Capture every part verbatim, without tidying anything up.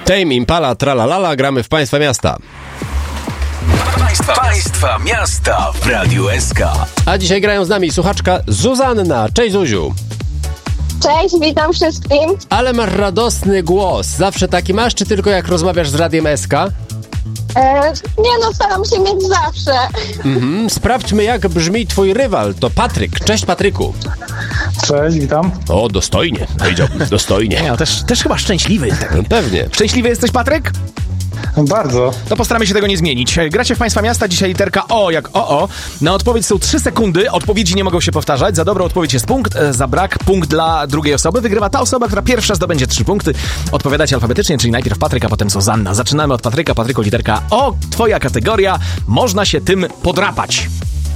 Tame Impala, tralalala, gramy w Państwa Miasta. Państwa, państwa Miasta w Radiu S K. A dzisiaj grają z nami słuchaczka Zuzanna. Cześć Zuziu. Cześć, witam wszystkim. Ale masz radosny głos. Zawsze taki masz, czy tylko jak rozmawiasz z Radiem S K? E, nie no, staram się mieć zawsze. Mhm. Sprawdźmy, jak brzmi twój rywal. To Patryk. Cześć Patryku. Cześć, witam. O, dostojnie. Powiedziałbym, dostojnie. Nie, no też, też chyba szczęśliwy. No, pewnie. Szczęśliwy jesteś, Patryk? Bardzo. To postaramy się tego nie zmienić. Gracie w Państwa Miasta, dzisiaj literka O jak O O. Na odpowiedź są trzy sekundy, odpowiedzi nie mogą się powtarzać. Za dobrą odpowiedź jest punkt, za brak punkt dla drugiej osoby. Wygrywa ta osoba, która pierwsza zdobędzie trzy punkty. Odpowiadacie alfabetycznie, czyli najpierw Patryk, a potem Zuzanna. Zaczynamy od Patryka. Patryku, literka O. Twoja kategoria. Można się tym podrapać.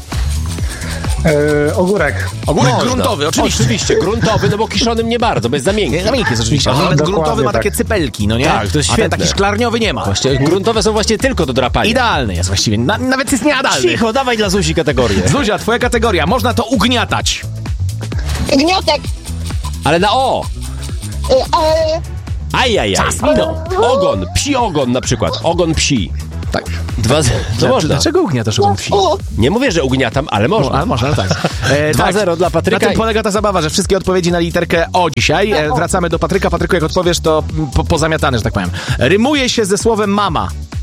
Yy, ogórek. Ogórek Można. gruntowy, oczywiście. Oczywiście, gruntowy, no bo kiszonym nie bardzo, bez zamiękki. Na miękkie jest oczywiście, ale Dokładnie gruntowy ma tak. takie cypelki, no nie? Tak, to jest A ten świetne. taki szklarniowy nie ma. Właściwie gruntowe są właśnie tylko do drapania. Idealny jest właściwie, Na, nawet jest nieadalny. Cicho, dawaj dla Zuzi kategorię. Zuzia, twoja kategoria. Można to ugniatać. Gniotek. Ale na O. E, e, Ajajaj. Czas minął. Ogon, psi ogon na przykład. Ogon psi. Tak. Dwa, z... to można. Dlaczego ugniatasz ogon wsi? u, Nie mówię, że ugniatam, ale można. No, ale można, tak. E, dwa zero dla Patryka. Na tym polega ta zabawa, że wszystkie odpowiedzi na literkę O dzisiaj. E, wracamy do Patryka. Patryku, jak odpowiesz, to po, pozamiatane, że tak powiem. Rymuje się ze słowem mama.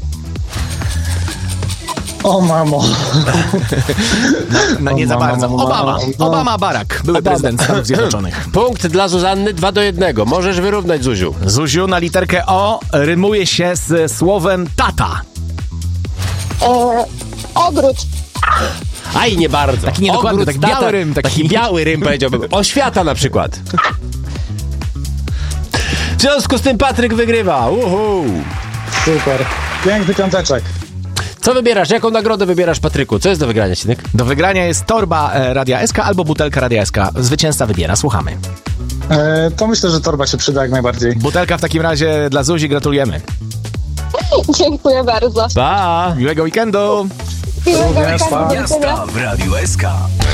O mamo. No nie O, za mama, bardzo. mama, Obama. no. Obama Barack. Były Obama. prezydent Stanów Zjednoczonych. Punkt dla Zuzanny, dwa do jednego. Możesz wyrównać, Zuziu. Zuziu, na literkę O rymuje się z słowem tata. e, ogród. Aj, nie bardzo. Taki niedokładny, Ogród, taki tata, biały rym, taki- taki biały rym, powiedziałbym. Oświata na przykład. W związku z tym Patryk wygrywa. Uhu. Super. Piękny piąteczek. Co wybierasz? Jaką nagrodę wybierasz, Patryku? Co jest do wygrania, Cinek? Do wygrania jest torba e, Radia S K albo butelka Radia S K. Zwycięzca wybiera. Słuchamy. E, to myślę, że torba się przyda jak najbardziej. Butelka w takim razie dla Zuzi. Gratulujemy. Dziękuję bardzo. Pa! Miłego weekendu. Miłego Również, weekendu, pa. do widzenia. Miasta w Radiu S K.